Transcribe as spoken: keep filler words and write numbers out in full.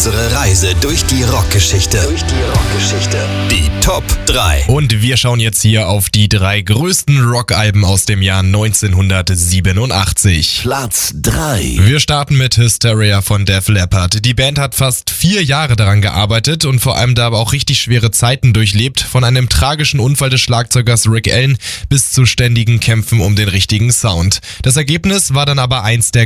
Unsere Reise durch die Rockgeschichte. Durch die Rockgeschichte. Die Top drei. Und wir schauen jetzt hier auf die drei größten Rockalben aus dem Jahr neunzehnhundertsiebenundachtzig. Platz drei. Wir starten mit Hysteria von Def Leppard. Die Band hat fast vier Jahre daran gearbeitet und vor allem da aber auch richtig schwere Zeiten durchlebt. Von einem tragischen Unfall des Schlagzeugers Rick Allen bis zu ständigen Kämpfen um den richtigen Sound. Das Ergebnis war dann aber eins der